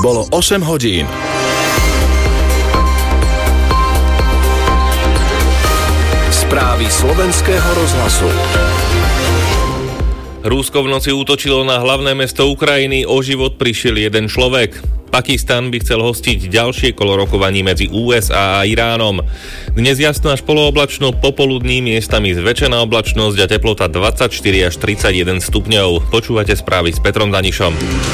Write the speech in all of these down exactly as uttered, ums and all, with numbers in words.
Bolo osem hodín. Správy slovenského rozhlasu. Rusko v noci útočilo na hlavné mesto Ukrajiny, o život prišiel jeden človek. Pakistan by chcel hostiť ďalšie kolo rokovaní medzi ú es á a Iránom. Dnes jasno až polooblačno, popoludní miestami zväčšená oblačnosť a teplota dvadsaťštyri až tridsaťjeden stupňov. Počúvate správy s Petrom Danišom.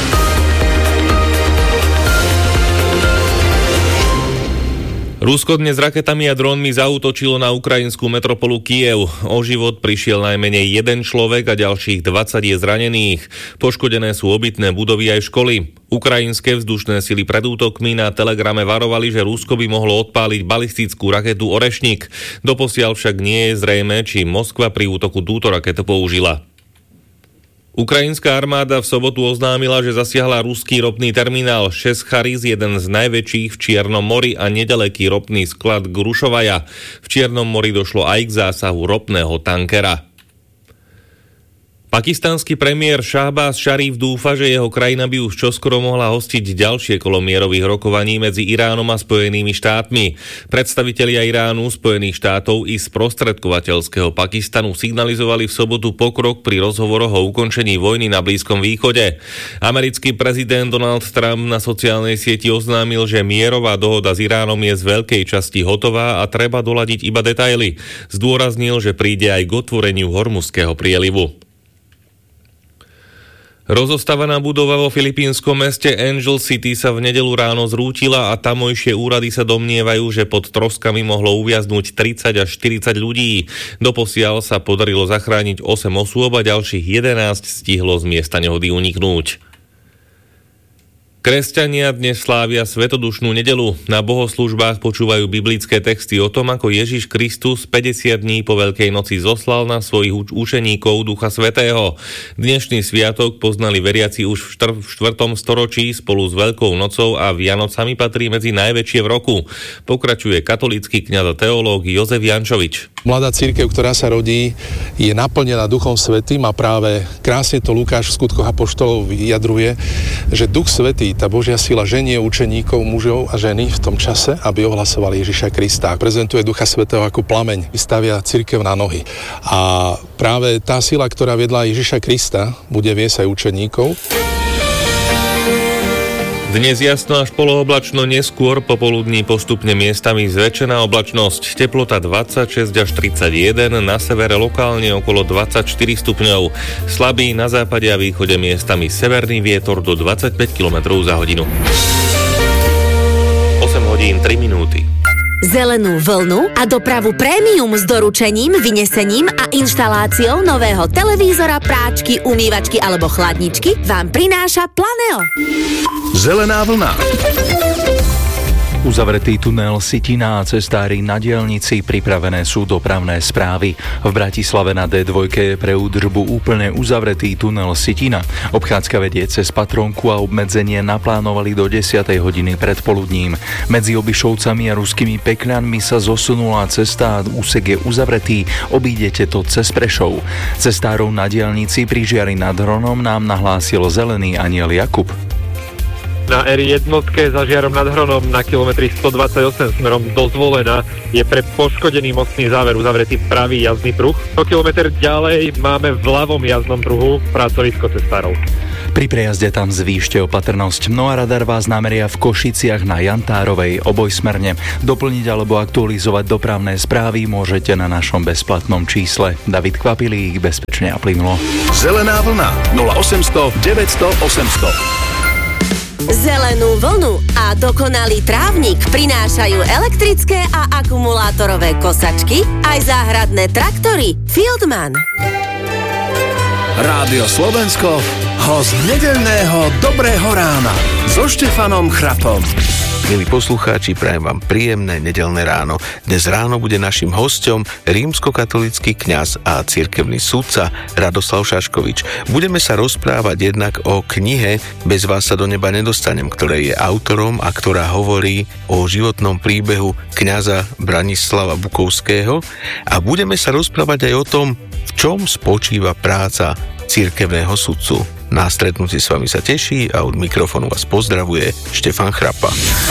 Rusko dnes raketami a drónmi zaútočilo na ukrajinskú metropolu Kyjev. O život prišiel najmenej jeden človek a ďalších dvadsať je zranených. Poškodené sú obytné budovy aj školy. Ukrajinské vzdušné sily pred útokmi na Telegrame varovali, že Rusko by mohlo odpáliť balistickú raketu Orešnik. Doposiaľ však nie je zrejmé, či Moskva pri útoku túto raketu použila. Ukrajinská armáda v sobotu oznámila, že zasiahla ruský ropný terminál Šescharis, jeden z najväčších v Čiernom mori, a nedaleký ropný sklad Grušovaja. V Čiernom mori došlo aj k zásahu ropného tankera. Pakistanský premiér Šahbáz Šarif dúfa, že jeho krajina by už čoskoro mohla hostiť ďalšie kolo mierových rokovaní medzi Iránom a Spojenými štátmi. Predstavitelia Iránu, Spojených štátov i sprostredkovateľského Pakistanu signalizovali v sobotu pokrok pri rozhovoroch o ukončení vojny na Blízkom východe. Americký prezident Donald Trump na sociálnej sieti oznámil, že mierová dohoda s Iránom je z veľkej časti hotová a treba doladiť iba detaily. Zdôraznil, že príde aj k otvoreniu Hormuzského prielivu. Rozostávaná budova vo filipínskom meste Angel City sa v nedeľu ráno zrútila a tamojšie úrady sa domnievajú, že pod troskami mohlo uviaznuť tridsať až štyridsať ľudí. Doposiaľ sa podarilo zachrániť osem osôb a ďalších jedenásť stihlo z miesta nehody uniknúť. Kresťania dnes slávia Svetodušnú nedeľu. Na bohoslúžbách počúvajú biblické texty o tom, ako Ježiš Kristus päťdesiat dní po Veľkej noci zoslal na svojich učeníkov Ducha Svätého. Dnešný sviatok poznali veriaci už v, štr- v štvrtom storočí, spolu s Veľkou nocou a Vianocami patrí medzi najväčšie v roku. Pokračuje katolícky kňaz a teológ Jozef Jančovič. Mladá cirkev, ktorá sa rodí, je naplnená Duchom Svätým a práve krásne to Lukáš v Skutkoch apoštolov vyjadruje, že Duch Svätý, tá Božia sila, ženie učeníkov, mužov a ženy v tom čase, aby ohlasovali Ježiša Krista. Prezentuje Ducha Svätého ako plameň, stavia cirkev na nohy. A práve tá sila, ktorá viedla Ježiša Krista, bude viesť aj učeníkov. Dnes jasno až polooblačno, neskôr popoludní postupne miestami zväčšená oblačnosť. Teplota dvadsaťšesť až tridsaťjeden, na severe lokálne okolo dvadsaťštyri stupňov. Slabý na západe a východe miestami severný vietor do dvadsaťpäť kilometrov za hodinu. osem hodín tri minúty. Zelenú vlnu a dopravu prémium s doručením, vynesením a inštaláciou nového televízora, práčky, umývačky alebo chladničky vám prináša Planeo. Zelená vlna. Uzavretý tunel Sitina a cestári na diaľnici, pripravené sú dopravné správy. V Bratislave na dé dva je pre údržbu úplne uzavretý tunel Sitina. Obchádzka vedie cez Patrónku a obmedzenie naplánovali do desiatej hodiny predpoludním. Medzi Obišovcami a Ruskými Pekľanmi sa zosunula cesta a úsek je uzavretý, obídete to cez Prešov. Cestárov na diaľnici pri Žiari nad Hronom nám nahlásil zelený anjel Jakub. Na er jedna za Žiarom nad Hronom na kilometri stodvadsaťosem smerom do Zvolena je pre poškodený mostný záver uzavretý pravý jazdný pruh. O kilometr ďalej máme v ľavom jazdnom pruhu pracovisko cestárov. Pri prejazde tam zvýšte opatrnosť. No a radar vás nameria v Košiciach na Jantárovej obojsmerne. Doplniť alebo aktualizovať dopravné správy môžete na našom bezplatnom čísle. David Kvapilík, bezpečne a plynulo. Zelená vlna nula osemsto deväťsto osemsto. Zelenú vlnu a dokonalý trávnik prinášajú elektrické a akumulátorové kosačky aj záhradné traktory Fieldman. Rádio Slovensko, host nedeľného Dobrého rána so Štefanom Chrapom. Milí poslucháči, prajem vám príjemné nedeľné ráno. Dnes ráno bude našim hosťom rímskokatolícky kňaz a cirkevný sudca Radoslav Šaškovič. Budeme sa rozprávať jednak o knihe Bez vás sa do neba nedostanem, ktorej je autorom a ktorá hovorí o životnom príbehu kňaza Branislava Bukovského, a budeme sa rozprávať aj o tom, v čom spočíva práca cirkevného sudcu. Na stretnutí s vami sa teší a od mikrofónu vás pozdravuje Štefan Chrapa.